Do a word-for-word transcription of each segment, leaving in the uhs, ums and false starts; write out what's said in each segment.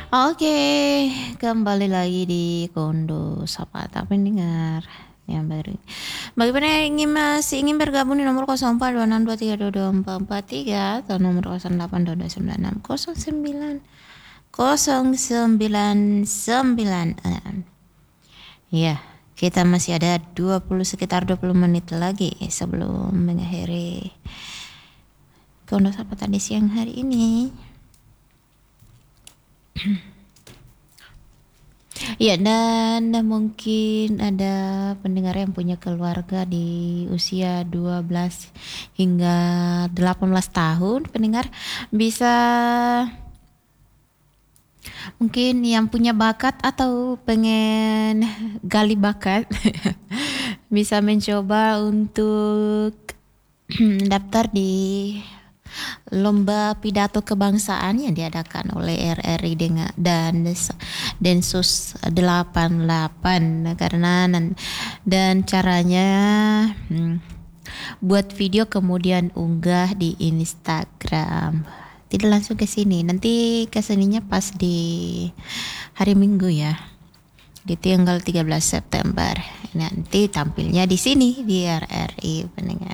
Oke, kembali lagi di Kondo Sapata pendengar yang baru. Bagaimana yang ingin masih ingin bergabung di nomor nol empat dua enam dua tiga dua dua empat empat tiga atau nomor nol delapan dua dua sembilan enam nol sembilan nol sembilan sembilan enam. Ya, kita masih ada dua puluh sekitar dua puluh menit lagi sebelum mengakhiri Kondo Sapata di siang hari ini. Ya, dan mungkin ada pendengar yang punya keluarga di usia dua belas hingga delapan belas tahun. Pendengar bisa mungkin yang punya bakat atau pengen gali bakat bisa mencoba untuk daftar di lomba pidato kebangsaan yang diadakan oleh R R I dengan dan Densus delapan puluh delapan karena dan caranya hmm, buat video kemudian unggah di Instagram. Tidak langsung ke sini, nanti kesininya pas di hari Minggu ya, di tanggal tiga belas September. Nanti tampilnya di sini di R R I pendengar.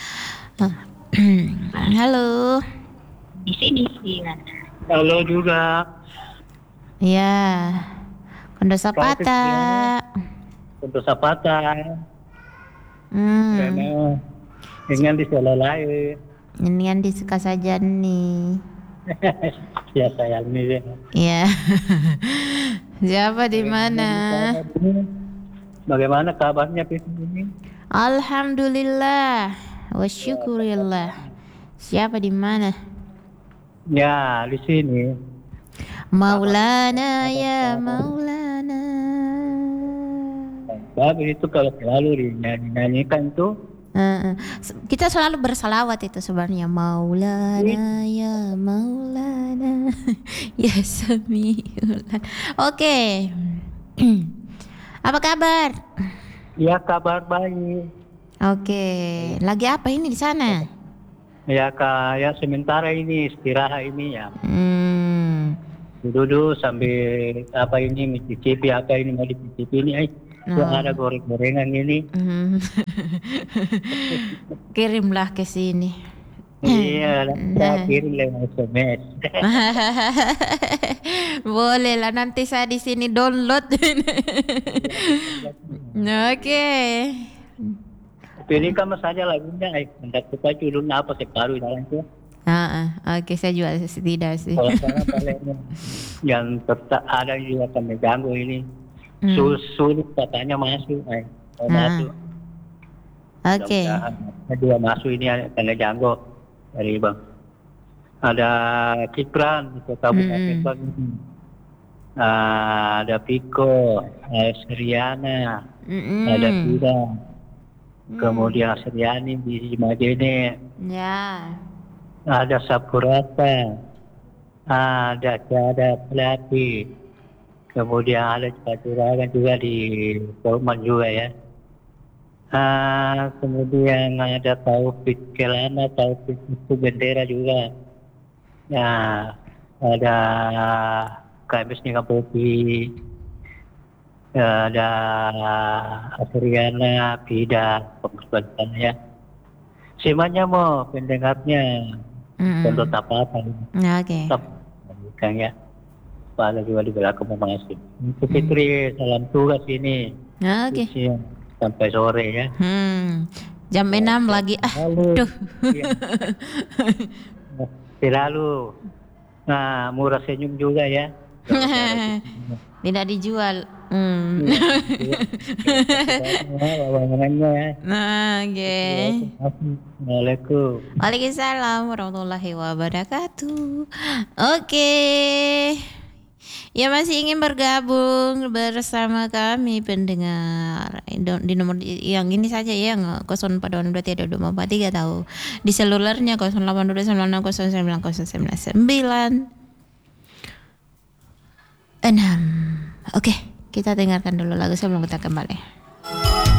Halo. Di sini iya. Halo juga. Ya. Kondo Sapata. Kondo Sapata. Hmm. Karena dengan di sekolah lain. Ini di suka saja nih. Ya saya ini. Ya. Siapa di mana? Bagaimana kabarnya ini? Alhamdulillah. Wa syukurillah. Siapa di mana? Ya, di sini. Maulana ya Maulana. Bagus itu kalau selalu dinyanyikan tuh. Uh, kita selalu bersalawat itu sebenarnya. Maulana ya Maulana ya Samiul. Oke. Apa kabar? Ya, kabar baik. Oke, lagi apa ini di sana? Ya kayak sementara ini istirahat ini ya. Hmm. Duduk sambil apa ini mencicipi apa ini mau dicicipi ini. Eh, oh. Ada goreng-gorengan ini. Hmm. Kirimlah ke sini. Iya, nah. Kirim lewat S M S. Boleh lah, nanti saya di sini download. Oke. Pilih kamu saja lagunya, eh, hendak kita culun apa separuh dalam itu. Ah, oke okay, saya juga tidak sih. Kalau saya paling yang tetap ada juga kami ganggu ini, hmm. sulit katanya masuk, eh, ah. masuk. Oke. Okay. Dia masuk ini kena ganggu dari bang. Ada Kipran, Kabupaten hmm. ini. Uh, ada Piko, ada Seriana, hmm. ada Pida. Hmm. Kemudian Asriani di Majene, ya. Ada Sapurata, ada ada Pelati, kemudian ada Cacuragan juga di Polman juga ya. Ah, kemudian ada Taufik Kelana, Taufik itu Bendera juga. Ya, ada K M S Nikapopi. Ada Asriana, Pida, pengorbanan ya. Semuanya mau pendengarnya Kondo Sapata. Oke. Kang ya. Pada juga di belakang memasuk. Untuk Fitri salam tugas ini. Oke. Okay. Sampai sore ya. Hmm. Jam ya, enam lagi ah. Duh. Ya. Selalu. Nah, murah senyum juga ya. Tidak dijual. Hmm. Nah, oke. Assalamualaikum. Waalaikumsalam warahmatullahi wabarakatuh. Oke. Ya masih ingin bergabung bersama kami pendengar di nomor yang ini saja ya, nol empat dua dua tiga dua empat tiga tahu di selulernya nol delapan dua sembilan enam nol sembilan nol sembilan sembilan enam. Oke, kita dengarkan dulu lagu sebelum kita kembali.